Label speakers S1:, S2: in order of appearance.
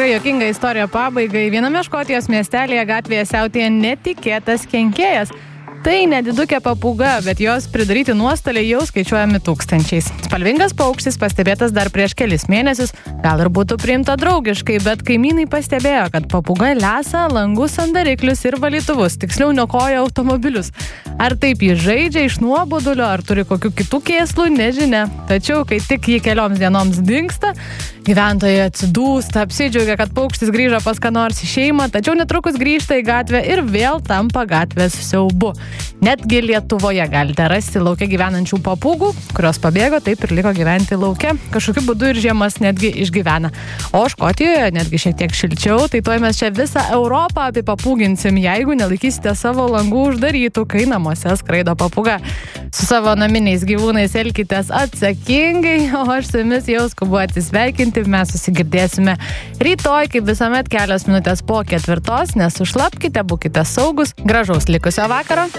S1: tikrai juokinga istorija pabaigai. Viename Škotijos miestelėje gatvėje siautėja netikėtas kenkėjas. Tai nedidukė papūga, bet jos pridaryti nuostoliai jau skaičiuojami tūkstančiais. Spalvingas paukštis pastebėtas dar prieš kelis mėnesius, gal ir būtų priimta draugiškai, bet kaimynai pastebėjo, kad papūga lesa langų sandariklius ir valytuvus, tiksliau niokoja automobilius. Ar taip jį žaidžia iš nuobodulio, ar turi kokių kitų kėslų, nežinia. Tačiau, kai tik jį kelioms dienoms dingsta, gyventojai atsidūsta, apsidžiaugia, kad paukštis grįžo pas ką nors į šeimą, tačiau netrukus grįžta į gatvę ir vėl tampa gatvės siaubu. Netgi Lietuvoje galite rasti lauke gyvenančių papūgų, kurios pabėgo, taip ir liko gyventi lauke. Kažkokiu būdu ir žiemas netgi išgyvena. O Škotijoje netgi šiek tiek šilčiau, tai tuoj mes čia visą Europą apipapūginsim, jeigu nelaikysite savo langų uždarytų, kai namuose skraido papūga. Su savo naminiais gyvūnais elkitės atsakingai, o aš su jumis jau skubu atsisveikinti. Mes susigirdėsime rytoj, kaip visuomet, kelios minutės po 4, nesušlapkite, būkite saugus. Gražaus likusio vakaro.